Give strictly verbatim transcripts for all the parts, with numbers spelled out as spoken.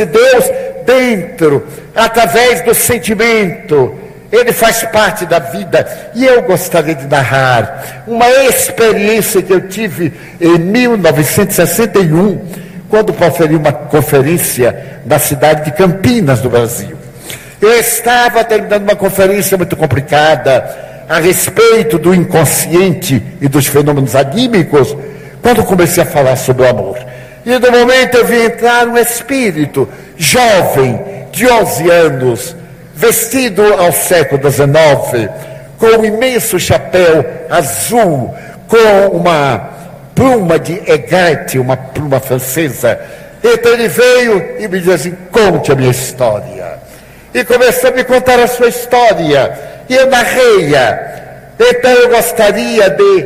esse Deus dentro, através do sentimento. Ele faz parte da vida. E eu gostaria de narrar uma experiência que eu tive em mil novecentos e sessenta e um, quando proferi uma conferência na cidade de Campinas, no Brasil. Eu estava terminando uma conferência muito complicada a respeito do inconsciente e dos fenômenos anímicos, quando comecei a falar sobre o amor. E no momento eu vi entrar um espírito jovem, de onze anos, vestido ao século dezenove, com um imenso chapéu azul, com uma pluma de Egarte, uma pluma francesa. Então ele veio e me disse assim: conte a minha história. E começou a me contar a sua história. E eu narrei-a. Então eu gostaria de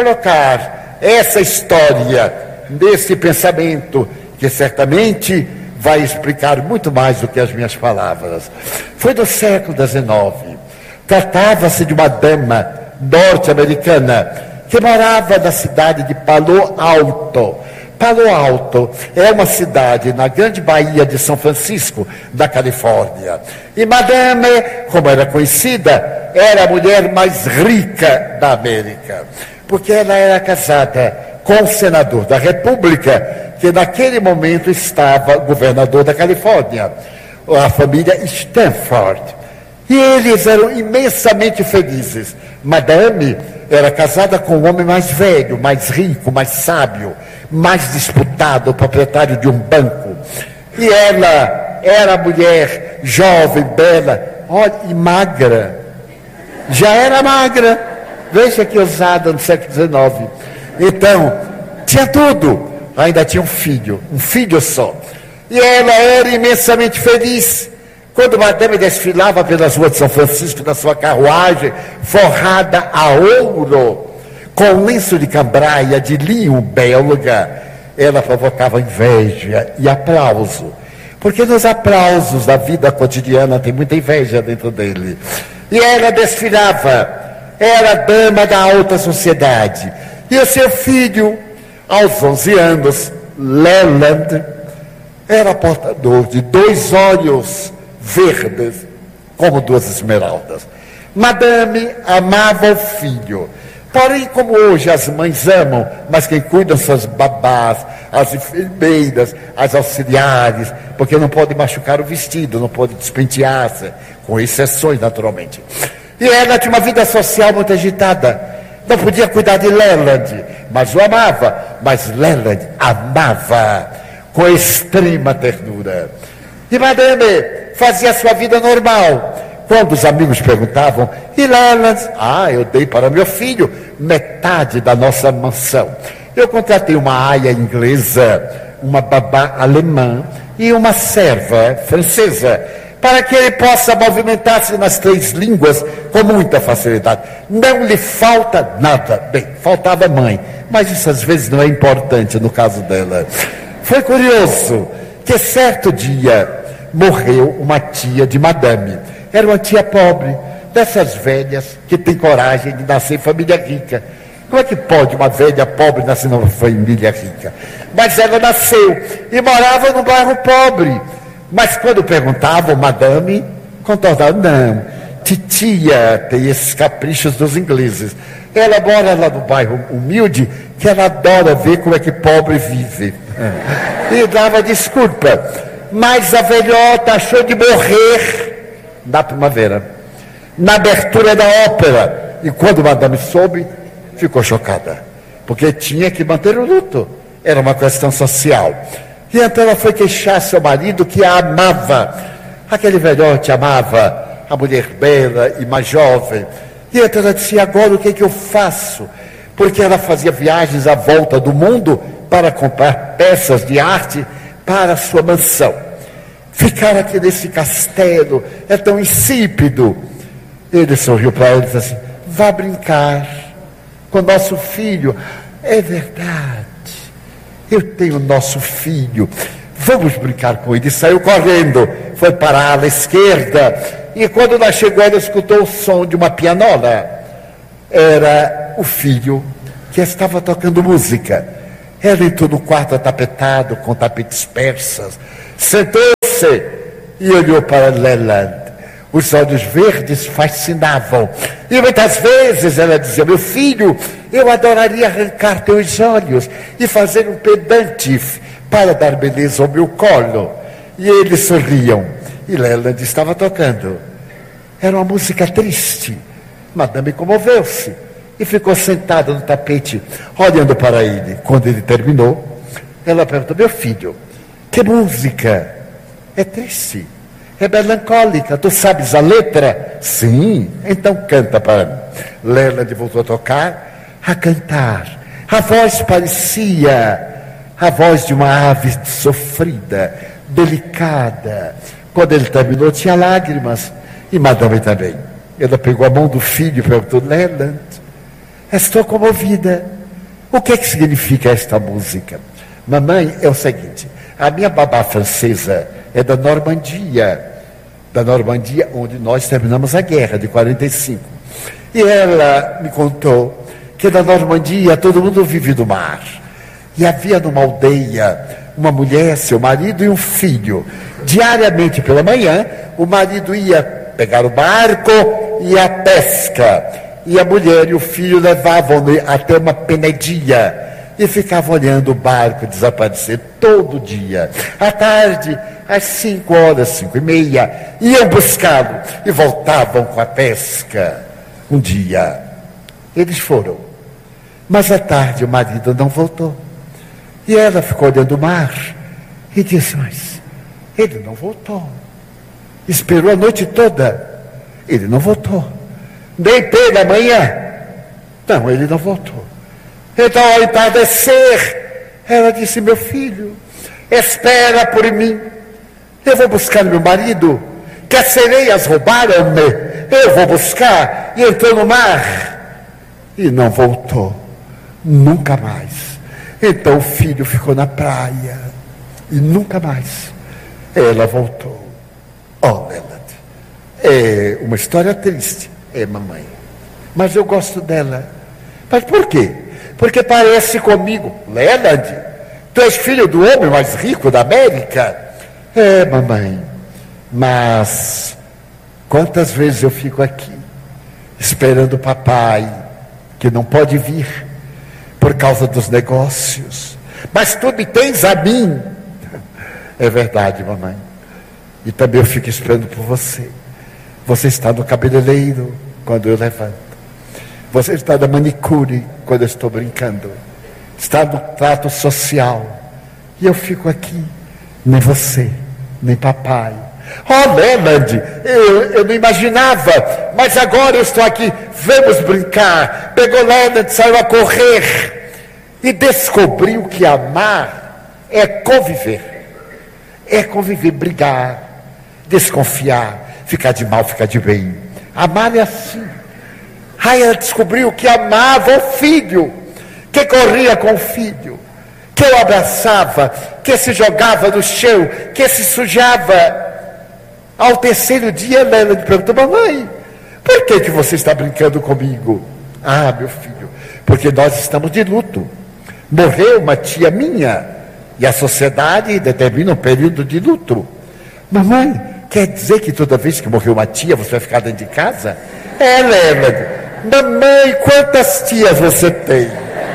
colocar essa história nesse pensamento, que certamente vai explicar muito mais do que as minhas palavras. Foi do século dezenove. Tratava-se de uma dama norte-americana que morava na cidade de Palo Alto. Palo Alto é uma cidade na grande Baía de São Francisco, da Califórnia. E Madame, como era conhecida, era a mulher mais rica da América, porque ela era casada com o senador da República, que naquele momento estava governador da Califórnia, a família Stanford. E eles eram imensamente felizes. Madame era casada com um homem mais velho, mais rico, mais sábio, mais disputado, proprietário de um banco. E ela era mulher jovem, bela, olha, e magra. Já era magra. Veja que ousada no século dezenove. Então, tinha tudo. Ainda tinha um filho, um filho só. E ela era imensamente feliz. Quando Madame desfilava pelas ruas de São Francisco na sua carruagem, forrada a ouro, com um lenço de cambraia de linho belga, ela provocava inveja e aplauso. Porque nos aplausos da vida cotidiana tem muita inveja dentro dele. E ela desfilava, era dama da alta sociedade. E o seu filho, aos onze anos, Leland, era portador de dois olhos verdes, como duas esmeraldas. Madame amava o filho. Porém, como hoje as mães amam, mas quem cuida são as babás, as enfermeiras, as auxiliares, porque não pode machucar o vestido, não pode despentear-se, com exceções, naturalmente. E ela tinha uma vida social muito agitada. Não podia cuidar de Leland, mas o amava. Mas Leland amava com extrema ternura. E Madame fazia a sua vida normal. Quando os amigos perguntavam, e Leland? Ah, eu dei para meu filho metade da nossa mansão. Eu contratei uma aia inglesa, uma babá alemã e uma serva francesa, para que ele possa movimentar-se nas três línguas com muita facilidade. Não lhe falta nada. Bem, faltava mãe, mas isso às vezes não é importante no caso dela. Foi curioso que certo dia morreu uma tia de Madame. Era uma tia pobre, dessas velhas que tem coragem de nascer em família rica. Como é que pode uma velha pobre nascer numa família rica? Mas ela nasceu e morava num bairro pobre. Mas quando perguntavam, Madame contornava: não, titia tem esses caprichos dos ingleses. Ela mora lá no bairro humilde, que ela adora ver como é que pobre vive. E dava desculpa. Mas a velhota achou de morrer na primavera, na abertura da ópera. E quando Madame soube, ficou chocada, porque tinha que manter o luto. Era uma questão social. E então ela foi queixar seu marido, que a amava. Aquele velhote amava a mulher bela e mais jovem. E então ela disse: agora o que é que eu faço? Porque ela fazia viagens à volta do mundo para comprar peças de arte para a sua mansão. Ficar aqui nesse castelo é tão insípido. Ele sorriu para ela e disse assim: vá brincar com nosso filho. É verdade, eu tenho nosso filho, vamos brincar com ele. E saiu correndo, foi para a ala esquerda, e quando ela chegou, ela escutou o som de uma pianola. Era o filho que estava tocando música. Ela entrou no quarto atapetado com tapetes persas, sentou-se você? E olhou para Leland. Os olhos verdes fascinavam. E muitas vezes ela dizia: meu filho, eu adoraria arrancar teus olhos e fazer um pendante para dar beleza ao meu colo. E eles sorriam. E Leland estava tocando. Era uma música triste. Madame comoveu-se e ficou sentada no tapete, olhando para ele. Quando ele terminou, ela perguntou: meu filho, que música? É triste, é melancólica, tu sabes a letra? Sim, então canta para mim. Leland voltou a tocar, a cantar. A voz parecia a voz de uma ave sofrida, delicada. Quando ele terminou, tinha lágrimas, e Madame também. Ela pegou a mão do filho e perguntou: Leland, estou comovida. O que é que significa esta música? Mamãe, é o seguinte: a minha babá francesa é da Normandia, da Normandia, onde nós terminamos a guerra de quarenta e cinco. E ela me contou que na Normandia todo mundo vive do mar. E havia numa aldeia uma mulher, seu marido e um filho. Diariamente pela manhã, o marido ia pegar o barco e a pesca. E a mulher e o filho levavam-no até uma penedia e ficavam olhando o barco desaparecer todo dia. À tarde, às cinco horas, cinco e meia, iam buscá-lo e voltavam com a pesca. Um dia, eles foram. Mas à tarde o marido não voltou. E ela ficou olhando o mar e disse: mas ele não voltou. Esperou a noite toda. Ele não voltou. Nem pela manhã. Não, ele não voltou. Então, ao entardecer, ela disse: meu filho, espera por mim. Eu vou buscar meu marido, que as sereias roubaram-me. Eu vou buscar. E entrou no mar. E não voltou. Nunca mais. Então o filho ficou na praia. E nunca mais ela voltou. Oh, Leland, é uma história triste. É, mamãe. Mas eu gosto dela. Mas por quê? Porque parece comigo. Leland, tu és filho do homem mais rico da América? É, mamãe. Mas quantas vezes eu fico aqui esperando o papai, que não pode vir por causa dos negócios. Mas tu me tens a mim. É verdade, mamãe. E também eu fico esperando por você. Você está no cabeleireiro quando eu levanto. Você está na manicure quando eu estou brincando. Está no trato social. E eu fico aqui. Nem você, nem papai. Oh, Leland, eu, eu não imaginava. Mas agora eu estou aqui. Vamos brincar. Pegou Leland, saiu a correr. E descobriu que amar é conviver. É conviver, brigar, desconfiar, ficar de mal, ficar de bem. Amar é assim. Aí ela descobriu que amava o filho, que corria com o filho, que o abraçava, que se jogava no chão, que se sujava. Ao terceiro dia, ela lhe perguntou: mamãe, por que, que você está brincando comigo? Ah, meu filho, porque nós estamos de luto. Morreu uma tia minha, e a sociedade determina um período de luto. Mamãe, quer dizer que toda vez que morreu uma tia, você vai ficar dentro de casa? É, Leland. Mamãe, quantas tias você tem?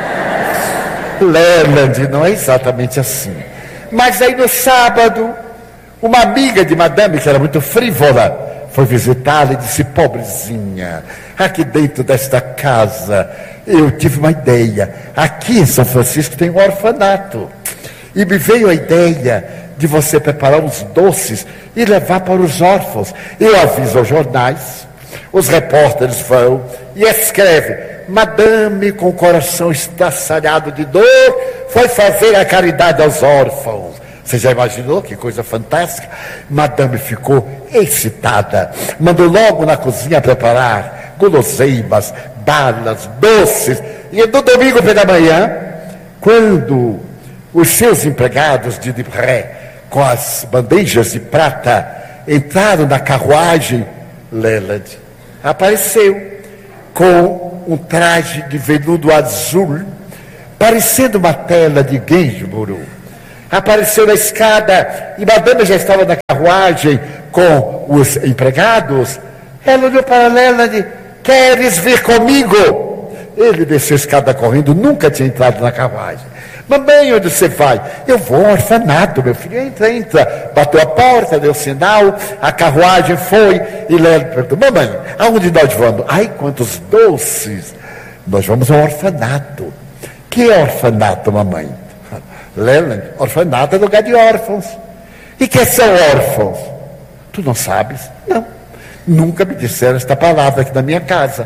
Leland, não é exatamente assim. Mas aí no sábado, uma amiga de Madame, que era muito frívola, foi visitá-la e disse: pobrezinha, aqui dentro desta casa, eu tive uma ideia. Aqui em São Francisco tem um orfanato. E me veio a ideia de você preparar uns doces e levar para os órfãos. Eu aviso aos jornais, os repórteres vão e escrevem: Madame, com o coração estraçalhado de dor, foi fazer a caridade aos órfãos. Você já imaginou que coisa fantástica? Madame ficou excitada. Mandou logo na cozinha preparar guloseimas, balas, doces. E no domingo pela manhã, quando os seus empregados de Debré, com as bandejas de prata, entraram na carruagem, Leland apareceu com um traje de veludo azul, parecendo uma tela de Gainsborough. apareceu na escada, e Madame já estava na carruagem com os empregados. Ela olhou para Leland: queres vir comigo? Ele desceu a escada correndo, nunca tinha entrado na carruagem. Mamãe, onde você vai? Eu vou ao orfanato, meu filho. Entra, entra. Bateu a porta, deu sinal, a carruagem foi, e Leland perguntou: mamãe, aonde nós vamos? Ai, quantos doces! Nós vamos ao orfanato. Que é orfanato, mamãe? Leland: orfanato é lugar de órfãos. E que são órfãos? Tu não sabes? Não. Nunca me disseram esta palavra aqui na minha casa.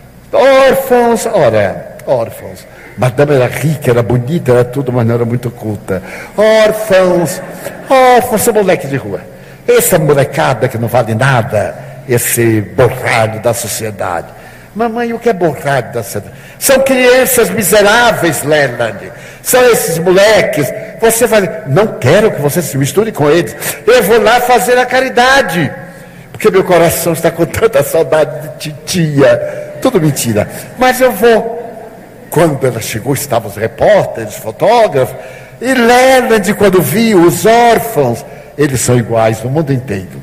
Órfãos, ora, órfãos. Madame era rica, era bonita, era tudo, mas não era muito culta. Órfãos, órfãos são moleques de rua. Essa molecada que não vale nada, esse borralho da sociedade. Mamãe, o que é borralho da sociedade? São crianças miseráveis, Leland. São esses moleques. Você vai, não quero que você se misture com eles. Eu vou lá fazer a caridade, porque meu coração está com tanta saudade de titia. Tudo mentira, mas eu vou. Quando ela chegou, estavam os repórteres, fotógrafos, e Leland, quando viu os órfãos, eles são iguais no mundo inteiro.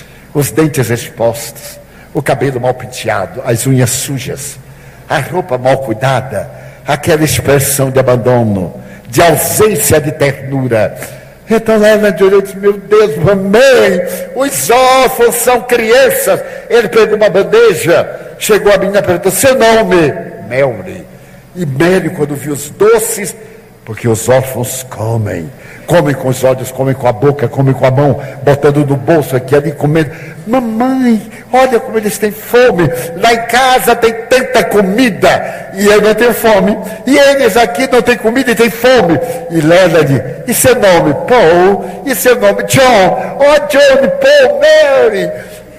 Os dentes expostos, o cabelo mal penteado, as unhas sujas, a roupa mal cuidada, aquela expressão de abandono, de ausência de ternura. Então Leland olhou e disse: meu Deus, mamãe, os órfãos são crianças. Ele pegou uma bandeja, chegou a menina e perguntou: seu nome? Mary. E Mary, quando viu os doces, porque os órfãos comem, comem com os olhos, comem com a boca, comem com a mão, botando no bolso aqui, ali, comendo. Mamãe, olha como eles têm fome. Lá em casa tem tanta comida e eu não tenho fome. E eles aqui não têm comida e têm fome. E Leland: e seu nome? Paul. E seu nome? John. Oh, John, Paul, Mary.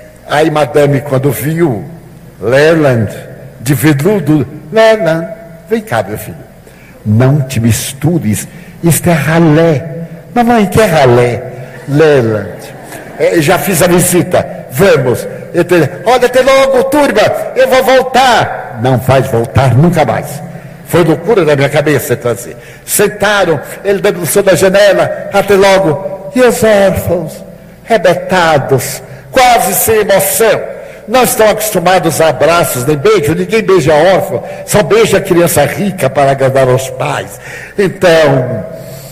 Aí Madame, quando viu Leland de veludo: Leland, vem cá, meu filho, não te mistures, isto é ralé. Mamãe, que é ralé? Leland, é, já fiz a visita, vamos. Eu te, olha, até logo, turma, eu vou voltar. Não vais voltar nunca mais. Foi loucura da minha cabeça trazer. Sentaram, ele debruçou da janela: até logo. E os órfãos, rebetados, quase sem emoção, não estão acostumados a abraços nem beijos. Ninguém beija órfão, só beija a criança rica para agradar aos pais. Então,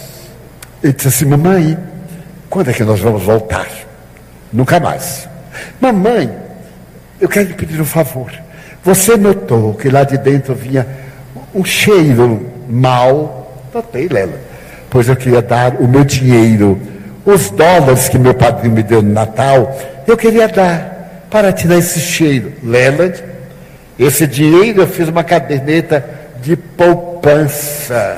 ele disse assim: mamãe, quando é que nós vamos voltar? Nunca mais. Mamãe, eu quero lhe pedir um favor. Você notou que lá de dentro vinha um cheiro mau? Notei, Lela. Pois eu queria dar o meu dinheiro, os dólares que meu padrinho me deu no Natal, eu queria dar para tirar esse cheiro. Leland, esse dinheiro eu fiz uma caderneta de poupança.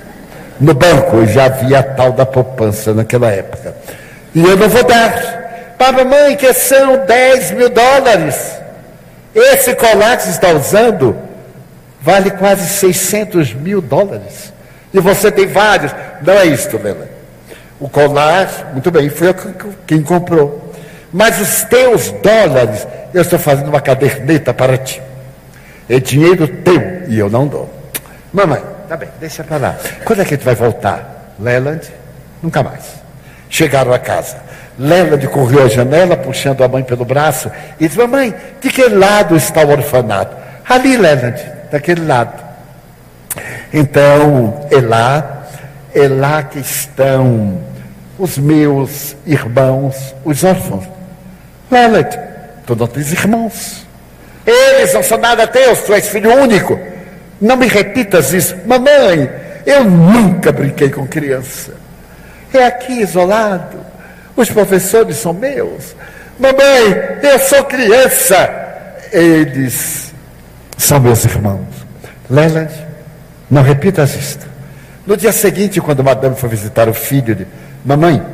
No banco já havia a tal da poupança naquela época. E eu não vou dar. Para a mamãe, que são dez mil dólares. Esse colar que você está usando vale quase seiscentos mil dólares. E você tem vários. Não é isto, Leland. O colar, muito bem, foi quem comprou. Mas os teus dólares, eu estou fazendo uma caderneta para ti. É dinheiro teu e eu não dou. Mamãe, tá bem, deixa para lá. Quando é que a gente vai voltar? Leland, nunca mais. Chegaram a casa. Leland correu à janela, puxando a mãe pelo braço, e disse: mamãe, de que lado está o orfanato? Ali, Leland, daquele lado. Então, é lá, é lá que estão os meus irmãos, os órfãos. Leland, tu não tens irmãos. Eles não são nada teus, tu és filho único. Não me repitas isso. Mamãe, eu nunca brinquei com criança. É aqui isolado. Os professores são meus. Mamãe, eu sou criança. Eles são meus irmãos. Leland, não repitas isto. No dia seguinte, quando Madame foi visitar o filho, disse: mamãe,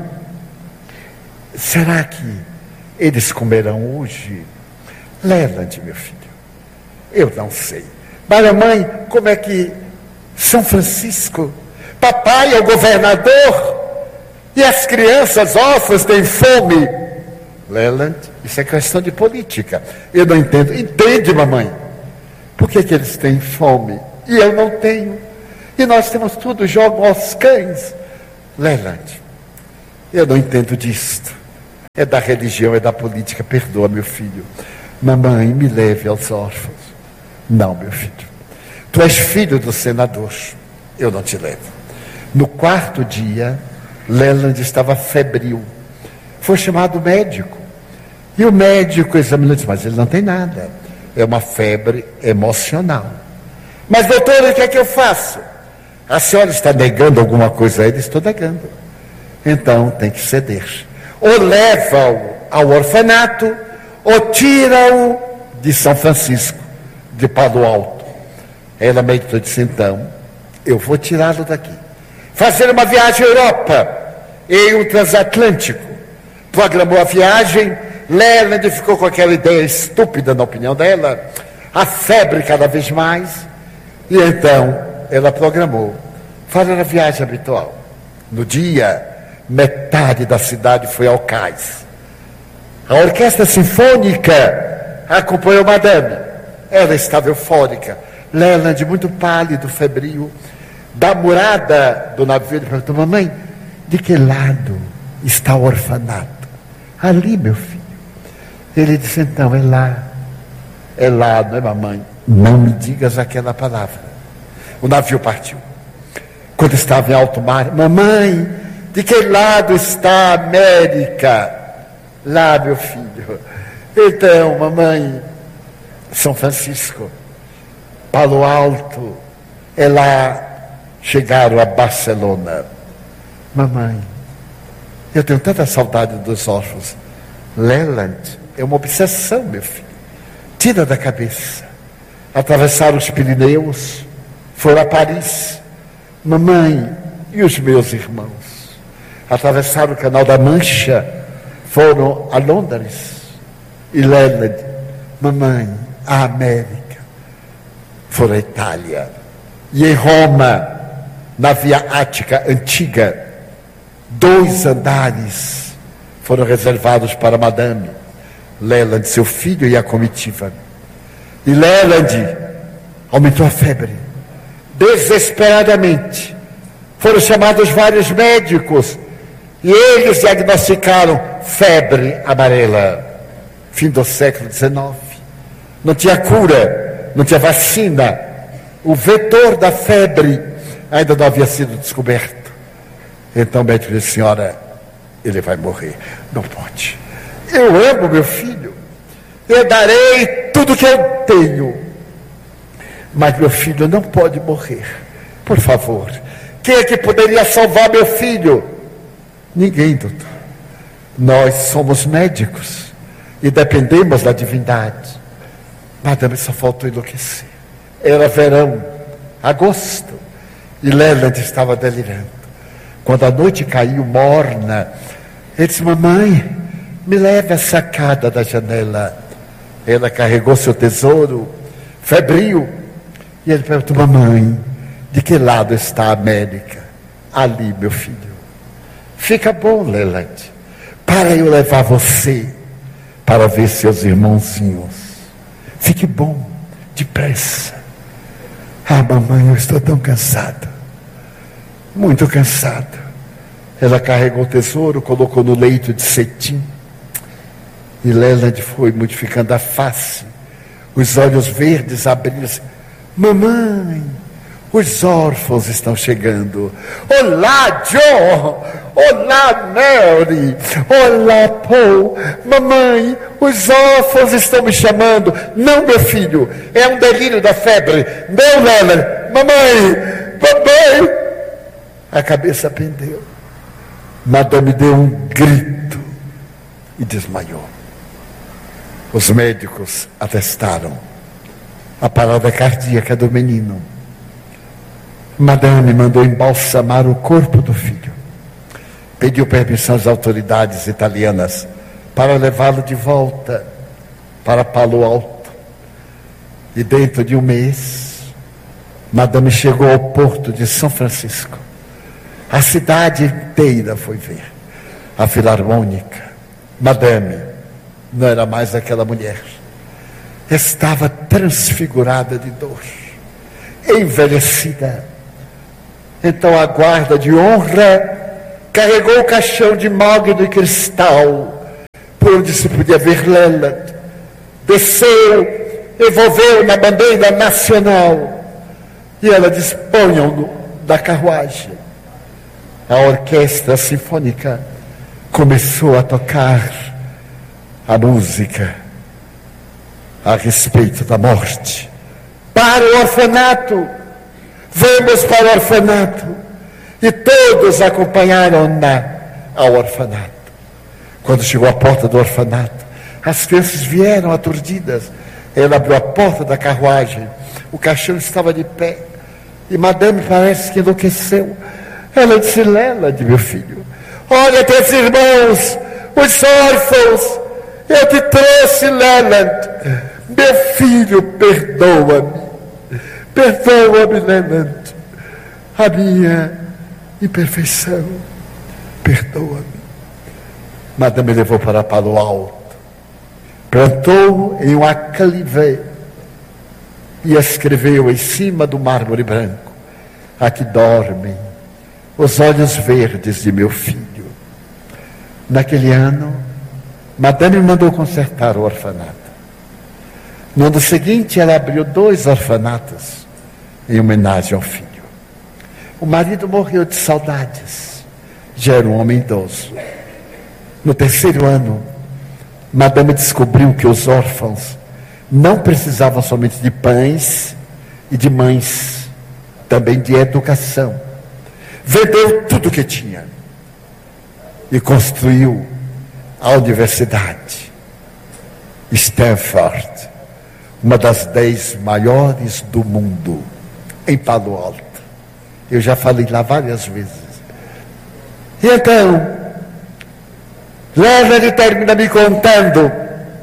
será que eles comerão hoje? Leland, meu filho, eu não sei. Mas mamãe, como é que São Francisco, papai é o governador e as crianças órfãs têm fome? Leland, isso é questão de política. Eu não entendo. Entende, mamãe? Por que que eles têm fome e eu não tenho? E nós temos tudo, jogam aos cães. Leland, eu não entendo disto. É da religião, é da política. Perdoa, meu filho. Mamãe, me leve aos órfãos. Não, meu filho. Tu és filho do senador. Eu não te levo. No quarto dia, Leland estava febril. Foi chamado médico. E o médico examinou e disse, mas ele não tem nada. É uma febre emocional. Mas, doutor, o que é que eu faço? A senhora está negando alguma coisa a ele? Estou negando. Então, tem que ceder. Ou leva-o ao orfanato, ou tira-o de São Francisco, de Palo Alto. Ela meditou e disse, então, eu vou tirá-lo daqui. Fazer uma viagem à Europa, em um transatlântico. Programou a viagem. Leland ficou com aquela ideia estúpida, na opinião dela, a febre cada vez mais, e então ela programou fazer a viagem habitual. No dia, metade da cidade foi ao cais. A orquestra sinfônica acompanhou Madame. Ela estava eufórica. Leland, muito pálido, febril, da murada do navio, ele perguntou, mamãe, de que lado está o orfanato? Ali, meu filho. Ele disse, então, é lá. É lá, não é, mamãe? Não me digas aquela palavra. O navio partiu. Quando estava em alto mar, mamãe, de que lado está a América? Lá, meu filho. Então, mamãe, São Francisco, Palo Alto, é lá. Chegaram a Barcelona. Mamãe, eu tenho tanta saudade dos órfãos. Leland é uma obsessão, meu filho. Tira da cabeça. Atravessaram os Pirineus, foram a Paris. Mamãe, e os meus irmãos? Atravessaram o Canal da Mancha, foram a Londres. E Leland, mamãe, a América. Foram a Itália. E em Roma, na Via Ática antiga, dois andares foram reservados para Madame. Leland, seu filho, e a comitiva. E Leland aumentou a febre. Desesperadamente. Foram chamados vários médicos. E eles diagnosticaram febre amarela. Fim do século dezenove. Não tinha cura, não tinha vacina. O vetor da febre ainda não havia sido descoberto. Então o médico disse, senhora, ele vai morrer. Não pode. Eu amo meu filho. Eu darei tudo que eu tenho. Mas meu filho não pode morrer. Por favor. Quem é que poderia salvar meu filho? Ninguém, doutor. Nós somos médicos e dependemos da divindade. Madame, só faltou enlouquecer. Era verão, agosto, e Leland estava delirando. Quando a noite caiu morna, ele disse, mamãe, me leve à sacada da janela. Ela carregou seu tesouro, febril, e ele perguntou, mamãe, de que lado está a América? Ali, meu filho. Fica bom, Leland, para eu levar você para ver seus irmãozinhos. Fique bom, depressa. Ah, mamãe, eu estou tão cansado. Muito cansado. Ela carregou o tesouro, colocou no leito de cetim. E Leland foi modificando a face. Os olhos verdes abriram-se. Mamãe, os órfãos estão chegando. Olá, John. Olá, Mary. Olá, Paul. Mamãe, os órfãos estão me chamando. Não, meu filho, é um delírio da febre. Não, Leland. Mamãe, mamãe. A cabeça pendeu. Madame deu um grito e desmaiou. Os médicos atestaram a parada cardíaca do menino. Madame mandou embalsamar o corpo do filho. Pediu permissão às autoridades italianas para levá-lo de volta para Palo Alto. E dentro de um mês, Madame chegou ao porto de São Francisco. A cidade inteira foi ver a Filarmônica. Madame não era mais aquela mulher. Estava transfigurada de dor, envelhecida. Então a guarda de honra carregou o caixão de mogno e cristal, por onde se podia ver Leland, desceu, envolveu na bandeira nacional, e ela disse: ponham-no da carruagem. A orquestra sinfônica começou a tocar a música a respeito da morte. Para o orfanato, vamos para o orfanato. E todos acompanharam-na ao orfanato. Quando chegou à porta do orfanato, as crianças vieram aturdidas. Ela abriu a porta da carruagem, o caixão estava de pé, e madame parece que enlouqueceu. Ela disse: Leland, meu filho, olha teus irmãos, os órfãos, eu te trouxe, Leland. Meu filho, perdoa-me, perdoa-me, Leland, a minha imperfeição, perdoa-me. Madame levou para Palo Alto, plantou em um aclivé e escreveu em cima do mármore branco: aqui dormem os olhos verdes de meu filho. Naquele ano, Madame mandou consertar o orfanato. No ano seguinte, ela abriu dois orfanatos em homenagem ao filho. O marido morreu de saudades, já era um homem idoso. No terceiro ano, Madame descobriu que os órfãos não precisavam somente de pães e de mães, também de educação. Vendeu tudo o que tinha e construiu a universidade Stanford, uma das dez maiores do mundo, em Palo Alto. Eu já falei lá várias vezes. E então, Leland termina me contando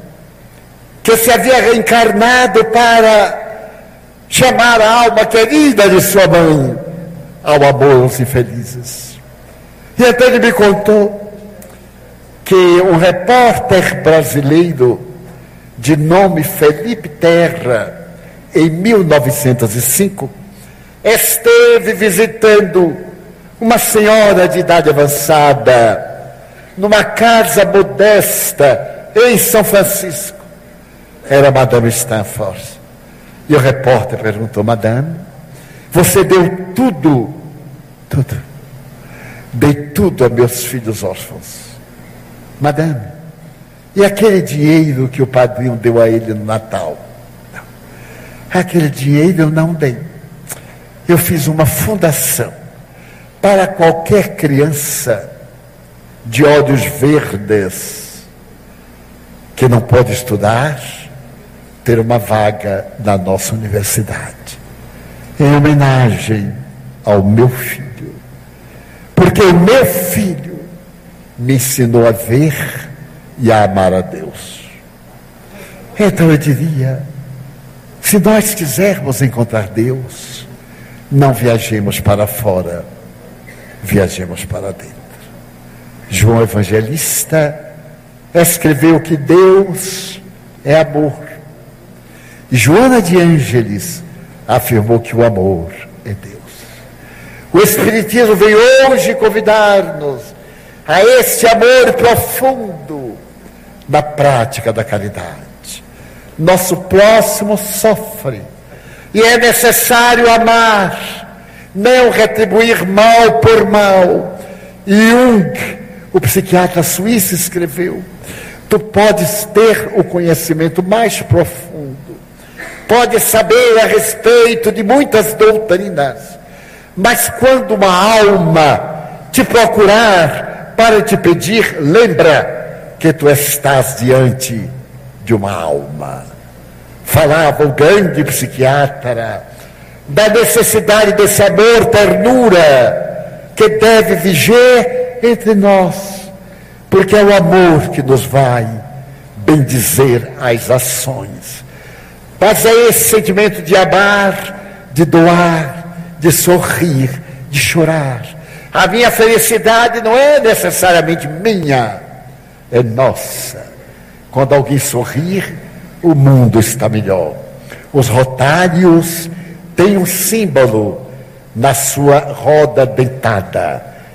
que se havia reencarnado para chamar a alma querida de sua mãe ao amor aos infelizes. E então ele me contou que um repórter brasileiro de nome Felipe Terra, em mil novecentos e cinco, esteve visitando uma senhora de idade avançada numa casa modesta em São Francisco. Era Madame Stanford. E o repórter perguntou: Madame, você deu tudo, tudo, dei tudo a meus filhos órfãos. Madame, e aquele dinheiro que o padrinho deu a ele no Natal? Não. Aquele dinheiro eu não dei. Eu fiz uma fundação para qualquer criança de olhos verdes que não pode estudar, ter uma vaga na nossa universidade, em homenagem ao meu filho, porque o meu filho me ensinou a ver e a amar a Deus. Então eu diria, se nós quisermos encontrar Deus, não viajemos para fora, viajemos para dentro. João Evangelista escreveu que Deus é amor. E Joana de Ângeles afirmou que o amor é Deus. O Espiritismo veio hoje convidar-nos a este amor profundo na prática da caridade. Nosso próximo sofre e é necessário amar, não retribuir mal por mal. Jung, o psiquiatra suíço, escreveu: tu podes ter o conhecimento mais profundo, podes saber a respeito de muitas doutrinas, mas quando uma alma te procurar para te pedir, lembra que tu estás diante de uma alma. Falava o grande psiquiatra da necessidade desse amor, ternura, que deve viger entre nós, porque é o amor que nos vai bendizer as ações. Mas é esse sentimento de amar, de doar, de sorrir, de chorar. A minha felicidade não é necessariamente minha, é nossa. Quando alguém sorrir, o mundo está melhor. Os rotários têm um símbolo na sua roda dentada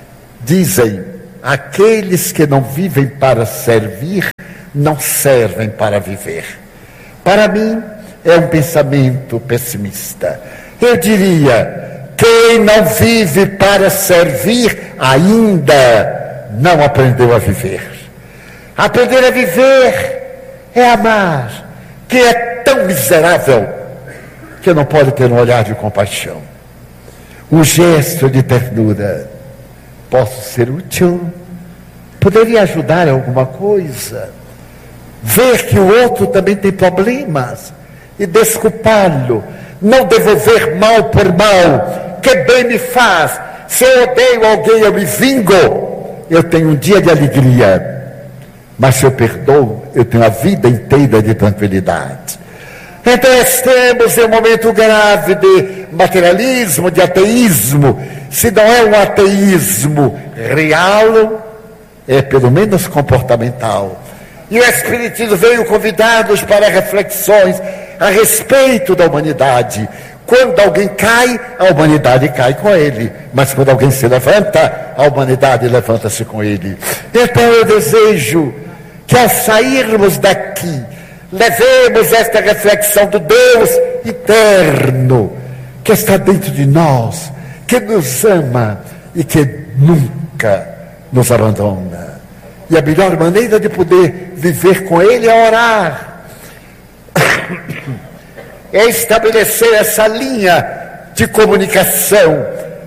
Dizem, aqueles que não vivem para servir, não servem para viver. Para mim, é um pensamento pessimista. Eu diria, quem não vive para servir, ainda não aprendeu a viver. Aprender a viver é amar, que é tão miserável, que não pode ter um olhar de compaixão, um gesto de ternura. Posso ser útil? Poderia ajudar em alguma coisa? Ver que o outro também tem problemas e desculpá-lo, não devolver mal por mal. Que bem me faz? Se eu odeio alguém, eu me vingo, eu tenho um dia de alegria, mas se eu perdoo, eu tenho a vida inteira de tranquilidade. Então estamos em um momento grave de materialismo, de ateísmo. Se não é um ateísmo real, é pelo menos comportamental. E o Espiritismo veio convidar-nos para reflexões a respeito da humanidade. Quando alguém cai, a humanidade cai com ele. Mas quando alguém se levanta, a humanidade levanta-se com ele. Então eu desejo que ao sairmos daqui, levemos esta reflexão do Deus eterno, que está dentro de nós, que nos ama e que nunca nos abandona. E a melhor maneira de poder viver com Ele é orar. É estabelecer essa linha de comunicação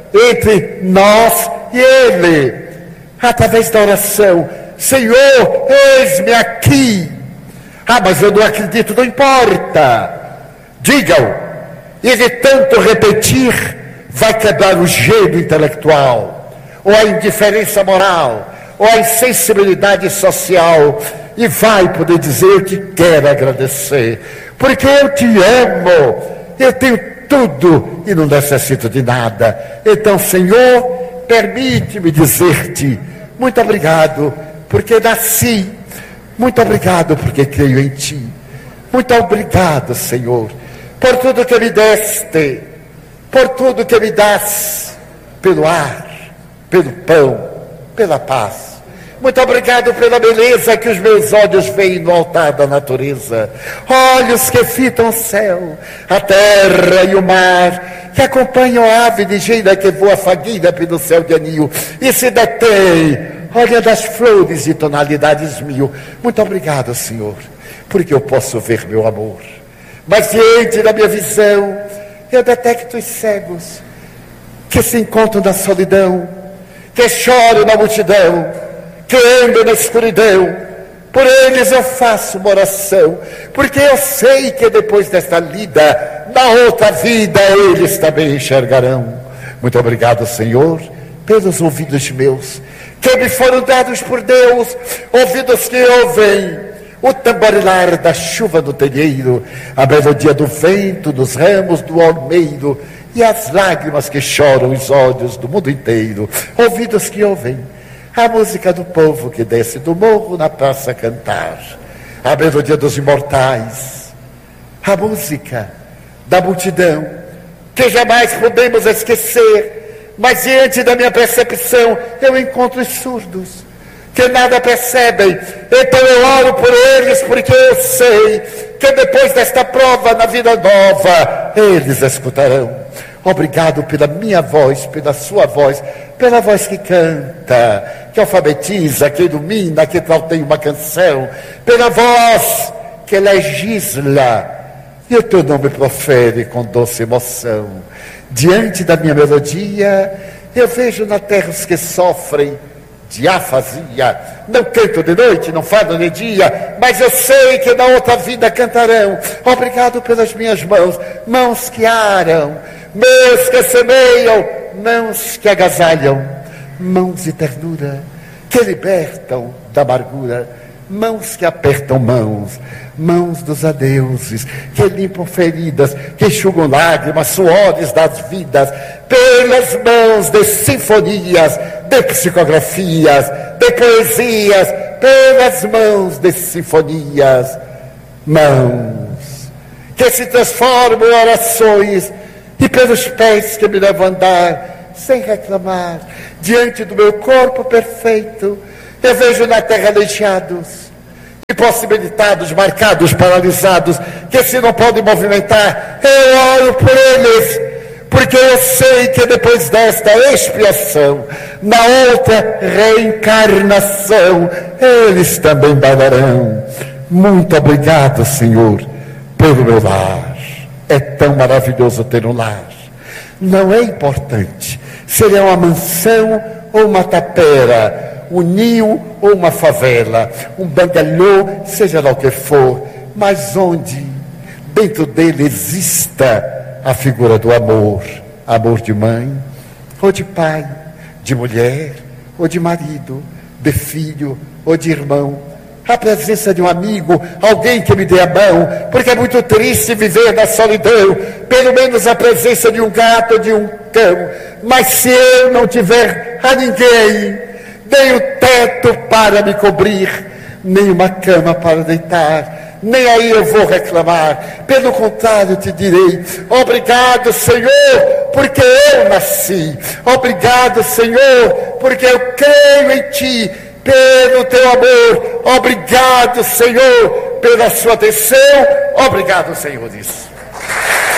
entre nós e Ele, através da oração. Senhor, eis-me aqui. Ah, mas eu não acredito, não importa. Digam. E de tanto repetir, vai quebrar o gelo intelectual, ou a indiferença moral, ou a insensibilidade social, e vai poder dizer: eu te quero agradecer, porque eu te amo, eu tenho tudo e não necessito de nada. Então, Senhor, permite-me dizer-te muito obrigado, porque nasci. Muito obrigado, porque creio em ti. Muito obrigado, Senhor, por tudo que me deste, por tudo que me das, pelo ar, pelo pão, pela paz. Muito obrigado pela beleza que os meus olhos veem no altar da natureza. Olhos que fitam o céu, a terra e o mar, que acompanham a ave ligeira que voa fagueira pelo céu de anil e se detém, olha das flores de tonalidades mil. Muito obrigado, Senhor, porque eu posso ver meu amor. Mas diante da minha visão, eu detecto os cegos que se encontram na solidão, que choram na multidão, que andam na escuridão. Por eles eu faço uma oração, porque eu sei que depois desta lida, na outra vida, eles também enxergarão. Muito obrigado, Senhor, pelos ouvidos meus, que me foram dados por Deus, ouvidos que ouvem o tamborilar da chuva no telheiro, a melodia do vento nos ramos do almeiro e as lágrimas que choram os olhos do mundo inteiro. Ouvidos que ouvem a música do povo que desce do morro na praça a cantar, a melodia dos imortais, a música da multidão que jamais podemos esquecer. Mas diante da minha percepção, eu encontro os surdos, que nada percebem. Então eu oro por eles, porque eu sei que depois desta prova, na vida nova, eles escutarão. Obrigado pela minha voz, pela sua voz, pela voz que canta, que alfabetiza, que ilumina, que trauteia uma canção, pela voz que legisla, e o teu nome profere com doce emoção. Diante da minha melodia, eu vejo na terra os que sofrem de afasia. Não canto de noite, não falo de dia, mas eu sei que na outra vida cantarão. Obrigado pelas minhas mãos, mãos que aram, mãos que semeiam, mãos que agasalham, mãos de ternura, que libertam da amargura, mãos que apertam mãos, mãos dos adeuses, que limpam feridas, que enxugam lágrimas, suores das vidas, pelas mãos de sinfonias, de psicografias, de poesias, pelas mãos de sinfonias, mãos que se transformam em orações, e pelos pés que me levam a andar, sem reclamar, diante do meu corpo perfeito. Eu vejo na terra aleijados, impossibilitados, marcados, paralisados, que se não podem movimentar. Eu oro por eles, porque eu sei que depois desta expiação, na outra reencarnação, eles também bailarão. Muito obrigado, Senhor, pelo meu lar. É tão maravilhoso ter um lar. Não é importante se ele é uma mansão ou uma tapera, um ninho ou uma favela, um bangalô, seja lá o que for, mas onde dentro dele exista a figura do amor, amor de mãe, ou de pai, de mulher, ou de marido, de filho, ou de irmão, a presença de um amigo, alguém que me dê a mão, porque é muito triste viver na solidão, pelo menos a presença de um gato ou de um cão. Mas se eu não tiver a ninguém, nem o teto para me cobrir, nem uma cama para deitar, nem aí eu vou reclamar. Pelo contrário, te direi: obrigado, Senhor, porque eu nasci. Obrigado, Senhor, porque eu creio em Ti, pelo Teu amor. Obrigado, Senhor, pela Sua atenção. Obrigado, Senhor, isso.